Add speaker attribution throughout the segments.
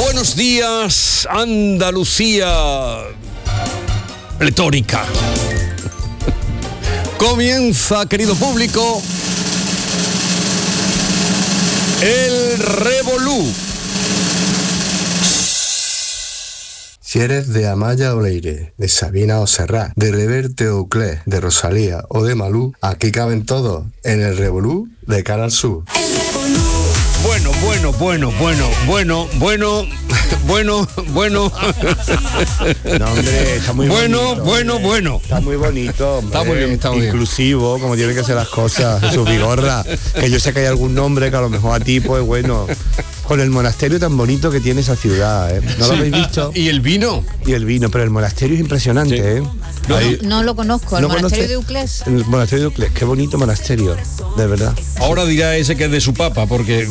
Speaker 1: Buenos días, Andalucía pletórica. Comienza, querido público, el Revolú.
Speaker 2: Si eres de Amaya o Leire, de Sabina o Serrat, de Reverte o Clés, de Rosalía o de Malú, aquí caben todos en el Revolú de Cara al Sur.
Speaker 1: Bueno.
Speaker 3: No, hombre, está muy
Speaker 1: bueno.
Speaker 3: Está muy bonito, hombre.
Speaker 1: Está muy bien, está muy bien.
Speaker 3: Inclusivo, como tienen que ser las cosas. Jesús Vigorra, que yo sé que hay algún nombre que a lo mejor a ti, pues bueno. Con el monasterio tan bonito que tiene esa ciudad, ¿eh? ¿No lo habéis visto?
Speaker 1: ¿Y el vino?
Speaker 3: Y el vino, pero el monasterio es impresionante,
Speaker 1: Sí.
Speaker 3: ¿eh?
Speaker 4: No lo conozco, el monasterio de Uclés.
Speaker 3: El monasterio de Uclés, qué bonito monasterio, de verdad.
Speaker 1: Ahora dirá ese que es de su papa, porque...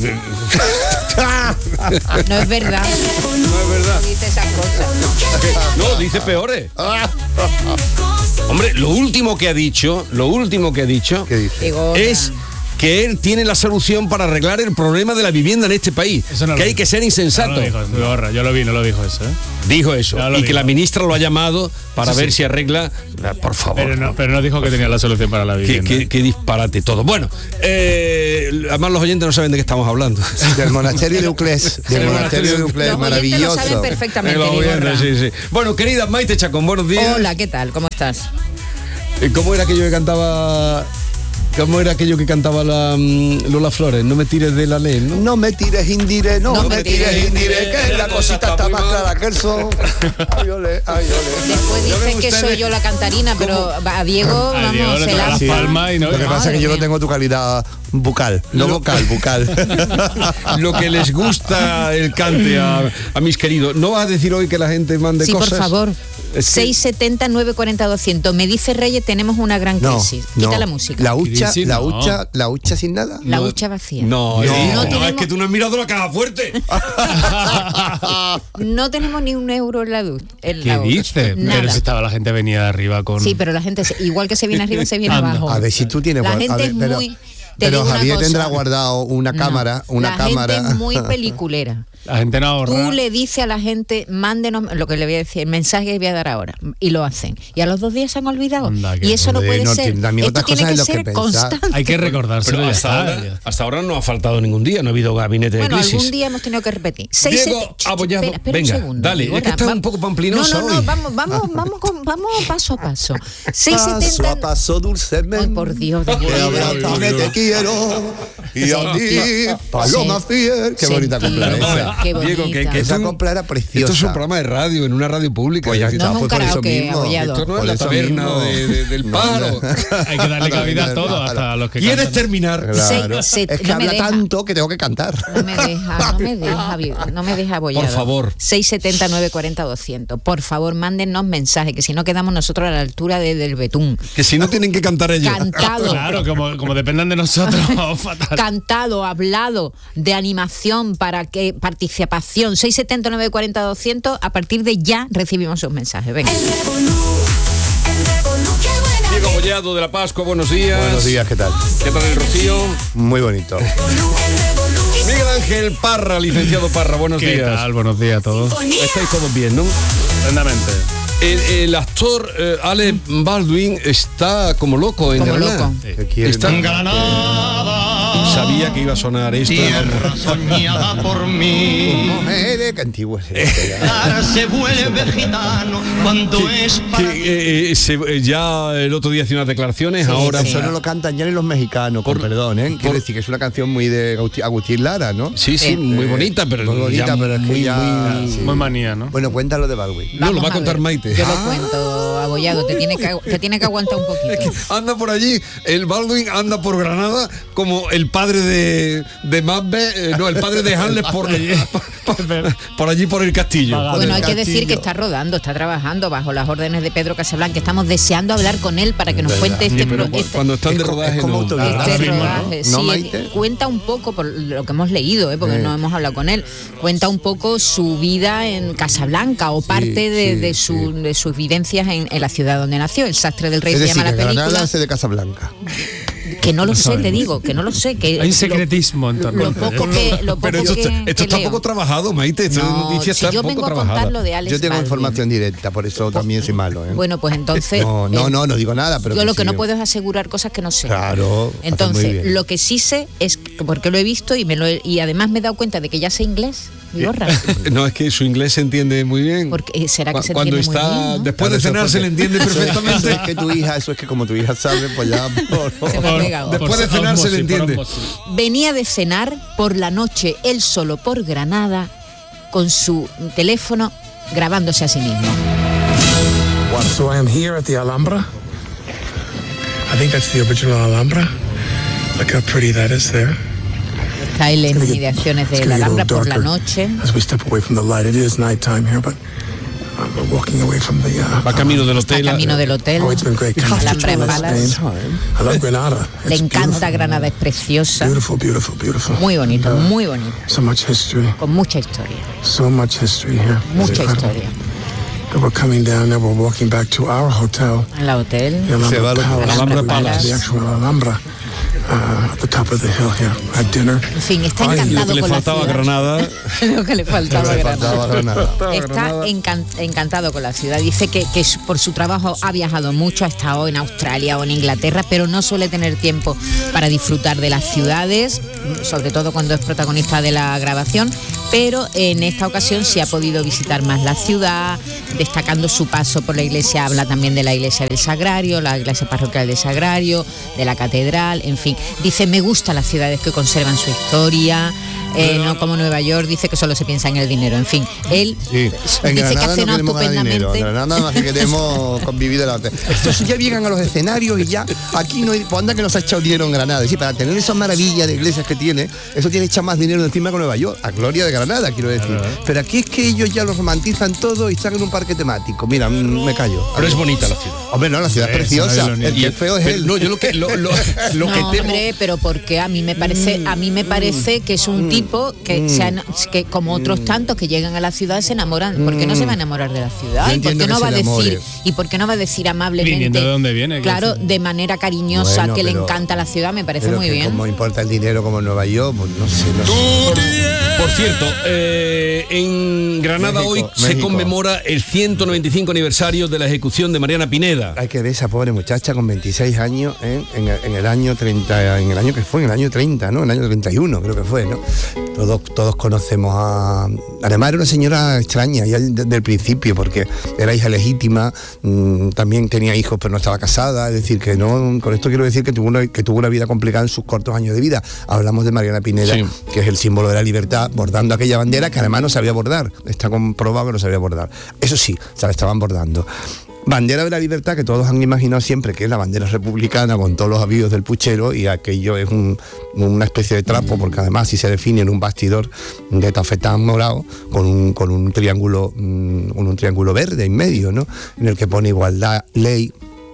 Speaker 4: No es verdad.
Speaker 1: No es verdad.
Speaker 4: Dice esas cosas.
Speaker 1: No, dice peores. Hombre, lo último que ha dicho
Speaker 3: ¿Qué dice?
Speaker 4: Vigorra.
Speaker 1: es que él tiene la solución para arreglar el problema de la vivienda en este país.
Speaker 5: Eso no lo
Speaker 1: que hay
Speaker 5: dijo.
Speaker 1: que ser insensato.
Speaker 5: No lo dijo, Vigorra, yo lo vi, no lo dijo eso, ¿eh?
Speaker 1: Dijo eso.
Speaker 5: Ya lo
Speaker 1: Y
Speaker 5: dijo.
Speaker 1: que la ministra lo ha llamado para
Speaker 5: Sí,
Speaker 1: ver
Speaker 5: sí.
Speaker 1: si arregla. Por favor.
Speaker 5: Pero no dijo que tenía la solución para la vivienda.
Speaker 1: Qué disparate todo. Bueno, además los oyentes no saben de qué estamos hablando.
Speaker 3: Del monasterio de Uclés. Del monasterio de Uclés,
Speaker 4: Los oyentes lo
Speaker 3: maravilloso.
Speaker 4: saben perfectamente,
Speaker 1: Los oyentes,
Speaker 4: Vigorra.
Speaker 1: sí. Bueno, querida Maite Chacón, buenos días.
Speaker 4: Hola, ¿qué tal? ¿Cómo estás?
Speaker 1: ¿Cómo era aquello que cantaba? ¿Cómo era aquello que cantaba Lola Flores? No me tires de la ley, ¿no?
Speaker 3: No me tires indire, no me tires indire, que la cosita está más clara que el sol. Ay, ole, ay, ole.
Speaker 4: Después
Speaker 1: Yo
Speaker 4: dicen
Speaker 1: me
Speaker 4: que
Speaker 1: gusta
Speaker 4: soy yo la cantarina, pero a Diego,
Speaker 5: A Diego
Speaker 4: vamos,
Speaker 5: le
Speaker 4: se
Speaker 5: toca
Speaker 4: lanza.
Speaker 5: las palmas y no.
Speaker 3: Lo que pasa es que yo no
Speaker 4: mía.
Speaker 3: tengo tu calidad bucal, no vocal, bucal.
Speaker 1: Lo que les gusta el cante a mis queridos. ¿No vas a decir hoy que la gente mande
Speaker 4: Sí,
Speaker 1: cosas?
Speaker 4: por favor.
Speaker 1: Es que-
Speaker 4: 670 940 200. Me dice Reyes, tenemos una gran
Speaker 3: No,
Speaker 4: crisis.
Speaker 3: no.
Speaker 4: Quita la música.
Speaker 3: La hucha,
Speaker 5: Sí,
Speaker 3: la
Speaker 5: no.
Speaker 3: hucha, la hucha sin nada.
Speaker 4: La hucha vacía.
Speaker 1: No,
Speaker 4: No
Speaker 1: es
Speaker 4: tenemos-
Speaker 1: que tú no has mirado la caja fuerte.
Speaker 4: No tenemos ni un euro en la ducha.
Speaker 5: ¿Qué dice?
Speaker 4: Nada.
Speaker 5: Pero si estaba la gente venida de arriba con...
Speaker 4: Sí, pero la gente, igual que se viene arriba, se viene
Speaker 5: Anda.
Speaker 4: abajo.
Speaker 3: A ver si tú tienes
Speaker 4: La
Speaker 3: a
Speaker 4: gente
Speaker 3: ver,
Speaker 4: es
Speaker 3: pero-
Speaker 4: muy... te
Speaker 3: Pero
Speaker 4: digo una
Speaker 3: Javier
Speaker 4: cosa.
Speaker 3: tendrá guardado una
Speaker 4: No,
Speaker 3: cámara, una
Speaker 4: la
Speaker 3: cámara.
Speaker 4: gente es muy peliculera.
Speaker 5: La gente no ahorra.
Speaker 4: Tú le dices a la gente, mándenos lo que le voy a decir, el mensaje que voy a dar ahora, y lo hacen. Y a los 2 días se han olvidado.
Speaker 5: Anda, que
Speaker 4: Y eso no
Speaker 3: hombre,
Speaker 4: puede
Speaker 3: no,
Speaker 4: ser.
Speaker 3: también
Speaker 4: Esto
Speaker 3: otras
Speaker 4: tiene
Speaker 3: cosas
Speaker 4: que
Speaker 3: en lo que
Speaker 4: ser
Speaker 3: pensar.
Speaker 4: constante.
Speaker 5: Hay que recordárselo.
Speaker 1: Pero
Speaker 5: ya
Speaker 1: hasta
Speaker 5: está.
Speaker 1: ahora, hasta ahora no ha faltado ningún día, no ha habido gabinete de
Speaker 4: Bueno,
Speaker 1: crisis.
Speaker 4: algún día hemos tenido que repetir.
Speaker 1: Diego Abollado,
Speaker 4: Espera
Speaker 1: venga,
Speaker 4: un segundo,
Speaker 1: dale, es que
Speaker 4: Vigorra,
Speaker 1: estás
Speaker 4: va-
Speaker 1: un poco pamplinoso
Speaker 4: No,
Speaker 1: hoy.
Speaker 4: vamos paso a paso.
Speaker 3: Paso
Speaker 4: 670...
Speaker 3: a paso dulcemente.
Speaker 4: Ay, por Dios,
Speaker 3: Que
Speaker 4: Vigorra.
Speaker 3: abrázame, te quiero. Y a ti, paloma fiel. Qué bonita
Speaker 4: Sentido.
Speaker 3: copla esa.
Speaker 4: Qué
Speaker 1: Diego,
Speaker 4: bonita.
Speaker 1: que
Speaker 3: Esa
Speaker 1: tú-
Speaker 3: copla era preciosa.
Speaker 1: Esto es un programa de radio, en una radio pública.
Speaker 3: Pues ya
Speaker 1: Es decir,
Speaker 3: está,
Speaker 4: No es un
Speaker 3: pues por eso
Speaker 4: karaoke,
Speaker 3: mismo.
Speaker 4: Abollado.
Speaker 1: esto no es
Speaker 3: Por
Speaker 1: la
Speaker 3: eso
Speaker 1: taberna
Speaker 3: mismo.
Speaker 1: del paro.
Speaker 5: Hay que darle cabida a todo, hasta a los que
Speaker 1: ¿Quieres
Speaker 5: cantan.
Speaker 1: terminar?
Speaker 3: Claro.
Speaker 4: Se-
Speaker 3: Es que
Speaker 4: no me
Speaker 3: habla
Speaker 4: deja.
Speaker 3: tanto que tengo que cantar.
Speaker 4: No me deja Abollado.
Speaker 1: Por favor.
Speaker 4: 679 40 200. Por favor, mándennos mensajes, que si no quedamos nosotros a la altura del betún.
Speaker 1: Que si no tienen que cantar ellos.
Speaker 4: Cantado.
Speaker 5: Claro, como dependan de nosotros, fatal.
Speaker 4: Cantado, hablado, de animación, para que participación. 679 40 200. A partir de ya recibimos sus mensajes. Venga.
Speaker 1: Diego Abollado de La Pascua, buenos días.
Speaker 3: Buenos días, ¿qué tal?
Speaker 1: ¿Qué tal el Rocío?
Speaker 3: Muy bonito.
Speaker 1: Miguel Ángel Parra, licenciado Parra, buenos
Speaker 5: ¿Qué
Speaker 1: días.
Speaker 5: tal? Buenos días a todos.
Speaker 1: Estáis todos bien, ¿no?
Speaker 5: Tremendamente.
Speaker 1: El actor Alec Baldwin está como loco en
Speaker 4: Como
Speaker 1: Granada.
Speaker 4: loco.
Speaker 3: ¿Qué quiere?
Speaker 1: Está- Sabía que iba a sonar esto.
Speaker 6: Tierra soñada por mí.
Speaker 3: Mujeres, qué antiguo es esto ya.
Speaker 6: Se vuelve gitano cuando es para
Speaker 1: Ya el otro día hacía unas declaraciones,
Speaker 4: Sí,
Speaker 1: ahora...
Speaker 4: sí.
Speaker 3: Eso no lo cantan ya ni los mexicanos, con perdón, ¿eh? Quiere decir que es una canción muy de Agustín Lara, ¿no?
Speaker 1: Sí, sí, muy bonita, pero
Speaker 3: muy bonita,
Speaker 1: ya
Speaker 3: pero es que
Speaker 1: muy,
Speaker 3: ya...
Speaker 1: muy-
Speaker 3: sí.
Speaker 5: Muy manía, ¿no?
Speaker 3: Bueno, cuéntalo de Baldwin.
Speaker 1: No, lo
Speaker 4: Vamos
Speaker 1: va a contar
Speaker 4: ver.
Speaker 1: Maite.
Speaker 4: Yo lo cuento, Abollado. Te tiene que aguantar un poquito.
Speaker 1: Anda por allí, el Baldwin anda por Granada como el padre de Macbeth, no, el padre de Hamlet por allí por el castillo.
Speaker 4: Bueno, hay
Speaker 3: del
Speaker 4: que decir
Speaker 3: castillo.
Speaker 4: que está rodando, está trabajando bajo las órdenes de Pedro Casablanca. Estamos deseando hablar con él para que nos cuente este,
Speaker 1: Pero cuando están de
Speaker 3: Es
Speaker 1: rodaje
Speaker 3: como
Speaker 1: no.
Speaker 3: autobiográfico.
Speaker 4: este
Speaker 3: mismo, ¿no?
Speaker 4: rodaje.
Speaker 3: ¿No,
Speaker 4: Sí,
Speaker 3: Maite?
Speaker 4: cuenta un poco, por lo que hemos leído, porque no hemos hablado con él, cuenta un poco su vida en Casablanca o parte de sus vivencias en la ciudad donde nació. El sastre del rey
Speaker 3: Es
Speaker 4: se
Speaker 3: decir,
Speaker 4: llama
Speaker 3: que
Speaker 4: la película.
Speaker 3: Granada hace de Casablanca.
Speaker 4: Que no lo sé, te digo, que no lo sé. Que
Speaker 5: Hay un secretismo en torno
Speaker 4: lo poco que, lo
Speaker 1: Pero
Speaker 4: poco
Speaker 1: esto
Speaker 4: que
Speaker 1: está
Speaker 4: leo.
Speaker 1: poco trabajado, Maite. Esta
Speaker 4: No,
Speaker 1: noticia
Speaker 4: si
Speaker 1: está
Speaker 4: yo
Speaker 1: poco
Speaker 4: vengo a
Speaker 1: trabajada.
Speaker 4: contar lo de Alex
Speaker 3: Yo tengo
Speaker 4: Baldwin.
Speaker 3: información directa, por eso también soy malo, ¿eh?
Speaker 4: Bueno, pues entonces...
Speaker 3: No digo nada, pero
Speaker 4: yo lo que
Speaker 3: sí.
Speaker 4: no puedo es asegurar cosas que no sé.
Speaker 3: Claro, haces muy
Speaker 4: Entonces,
Speaker 3: bien.
Speaker 4: lo que sí sé es que, porque lo he visto y además me he dado cuenta de que ya sé inglés, Vigorra.
Speaker 1: No, es que su inglés se entiende muy bien.
Speaker 4: Porque será que se
Speaker 1: Cuando
Speaker 4: entiende muy
Speaker 1: está
Speaker 4: bien, ¿no?
Speaker 1: después de
Speaker 3: Claro,
Speaker 1: cenar
Speaker 3: eso
Speaker 1: se le
Speaker 3: porque-
Speaker 1: entiende perfectamente.
Speaker 3: Eso es que tu hija, eso es que como tu hija sabe, pues ya...
Speaker 4: Se me ha pegado.
Speaker 1: Después de cenar se le entiende.
Speaker 4: Venía de cenar por la noche él solo por Granada con su teléfono grabándose a sí mismo.
Speaker 7: So I am here at the Alhambra. I think that's the original Alhambra. Look how pretty that is there.
Speaker 4: Está él en inmediaciones de la Alhambra por la noche.
Speaker 7: As we step away from the light, it is nighttime here, but we're walking away from the.
Speaker 1: Va camino del
Speaker 4: Está
Speaker 1: hotel.
Speaker 4: camino del hotel.
Speaker 7: Oh, it's been great. Come
Speaker 4: Alhambra en
Speaker 7: to
Speaker 4: Palace.
Speaker 7: Spain. I love Granada.
Speaker 4: Le
Speaker 7: It's
Speaker 4: encanta
Speaker 7: beautiful.
Speaker 4: Granada, es preciosa.
Speaker 7: Beautiful, beautiful, beautiful.
Speaker 4: Muy bonito,
Speaker 7: And,
Speaker 4: muy bonito.
Speaker 7: So much history.
Speaker 4: Con mucha historia.
Speaker 7: So much history here. It's
Speaker 4: Mucha
Speaker 7: incredible.
Speaker 4: historia.
Speaker 7: And we're coming down there. We're walking back to our hotel,
Speaker 4: En la hotel.
Speaker 7: the Alhambra Palace.
Speaker 1: Alhambra
Speaker 4: Palace.
Speaker 7: The actual Alhambra. At the top of the hill here. At dinner.
Speaker 4: En fin, está
Speaker 7: Ay,
Speaker 1: Lo
Speaker 4: encantado
Speaker 1: que le
Speaker 4: con la
Speaker 1: faltaba a
Speaker 4: ciudad.
Speaker 1: Granada.
Speaker 4: Lo que le faltaba a
Speaker 3: Faltaba
Speaker 4: Granada.
Speaker 3: Granada.
Speaker 4: Está encantado con la ciudad. Dice que por su trabajo ha viajado mucho, ha estado en Australia o en Inglaterra, pero no suele tener tiempo para disfrutar de las ciudades, sobre todo cuando es protagonista de la grabación. Pero en esta ocasión sí ha podido visitar más la ciudad, destacando su paso por la iglesia. Habla también de la iglesia del Sagrario, la iglesia parroquial del Sagrario, de la catedral, en fin. Dice, me gustan las ciudades que conservan su historia. No como Nueva York, dice que solo se piensa en el dinero. En fin, él
Speaker 3: Sí. En
Speaker 4: dice que
Speaker 3: Granada
Speaker 4: ha
Speaker 3: no
Speaker 4: cenado
Speaker 3: queremos ganar dinero.
Speaker 4: estupendamente.
Speaker 3: En Granada más que queremos convivir de la otra. Estos ya llegan a los escenarios y ya aquí no hay... Pues anda que nos ha echado dinero en Granada. Sí, para tener esas maravillas de iglesias que tiene, eso tiene echar más dinero encima que Nueva York. A gloria de Granada, quiero decir. Pero aquí es que ellos ya lo romantizan todo y están en un parque temático. Mira, me callo.
Speaker 1: Pero es bonita la ciudad.
Speaker 3: Hombre, no, la ciudad es preciosa. El que es feo es él.
Speaker 1: No, yo lo que
Speaker 4: No,
Speaker 1: temo.
Speaker 4: hombre, pero porque a mí me parece que es un tipo que como otros tantos que llegan a la ciudad se enamoran. ¿Por qué no se va a enamorar de la ciudad?
Speaker 3: Yo
Speaker 4: ¿Y por
Speaker 3: entiendo
Speaker 4: qué no
Speaker 3: que
Speaker 4: va a
Speaker 3: se enamore.
Speaker 4: decir amablemente?
Speaker 5: Viniendo de donde viene,
Speaker 4: Claro,
Speaker 5: que
Speaker 4: de manera cariñosa,
Speaker 3: Bueno,
Speaker 4: que le
Speaker 3: pero-
Speaker 4: encanta la ciudad, me parece
Speaker 3: Pero
Speaker 4: muy
Speaker 3: que
Speaker 4: bien.
Speaker 3: como importa el dinero como en Nueva York, pues no sé.
Speaker 1: Por cierto, en Granada
Speaker 3: México,
Speaker 1: hoy se
Speaker 3: México.
Speaker 1: conmemora el 195 aniversario de la ejecución de Mariana Pineda.
Speaker 3: Hay que ver esa pobre muchacha con 26 años en el año 30, en el año que fue, en el año 30, ¿no? En el año 31 creo que fue, ¿no? Todos conocemos a... Además era una señora extraña ya desde el principio porque era hija legítima, también tenía hijos pero no estaba casada, es decir que no, con esto quiero decir que tuvo una vida complicada en sus cortos años de vida. Hablamos de Mariana Pineda,
Speaker 1: Sí.
Speaker 3: que es el símbolo de la libertad, bordando aquella bandera que además no sabía bordar, está comprobado que no sabía bordar. Eso sí, se la estaban bordando. Bandera de la libertad que todos han imaginado siempre que es la bandera republicana con todos los avíos del puchero y aquello es una especie de trapo porque además si se define en un bastidor de tafetán morado con un triángulo verde en medio, ¿no? En el que pone igualdad, ley,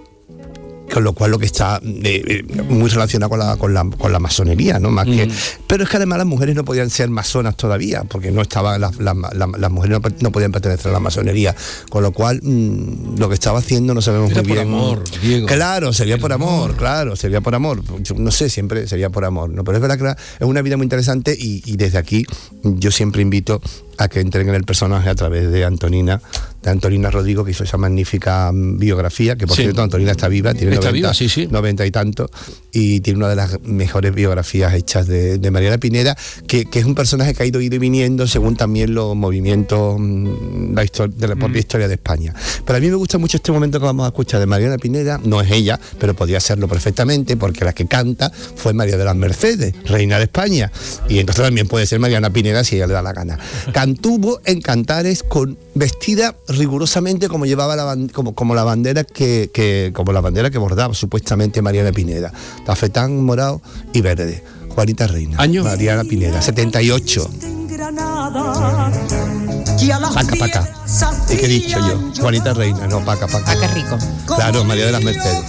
Speaker 3: con lo cual lo que está muy relacionado con la masonería, ¿no? Más que, pero es que además las mujeres no podían ser masonas todavía, porque no estaban las mujeres no podían pertenecer a la masonería, con lo cual lo que estaba haciendo no sabemos
Speaker 1: Era
Speaker 3: muy
Speaker 1: por
Speaker 3: bien.
Speaker 1: amor, Diego.
Speaker 3: Claro, sería por amor, claro, sería por amor. Yo no sé, siempre sería por amor, ¿no? Pero es verdad que es una vida muy interesante y desde aquí yo siempre invito a que entren en el personaje a través de Antonina Rodrigo, que hizo esa magnífica biografía, que por
Speaker 1: Sí.
Speaker 3: cierto Antonina está viva, tiene
Speaker 1: Está
Speaker 3: 90,
Speaker 1: viva, sí, sí.
Speaker 3: 90 y tanto, y tiene una de las mejores biografías hechas de Mariana Pineda, que es un personaje que ha ido viniendo según también los movimientos de la propia historia de España. Pero a mí me gusta mucho este momento que vamos a escuchar de Mariana Pineda, no es ella, pero podía serlo perfectamente, porque la que canta fue María de las Mercedes, reina de España, y entonces también puede ser Mariana Pineda si ella le da la gana. Cantuvo en Cantares vestida rigurosamente como llevaba como la bandera que bordaba supuestamente Mariana Pineda, tafetán morado y verde. Juanita Reina,
Speaker 1: ¿Año?
Speaker 3: Mariana Pineda, 78. Paca. ¿Y qué he dicho yo? Juanita Reina, no, paca.
Speaker 4: Ah, qué rico.
Speaker 3: Claro, María de las Mercedes.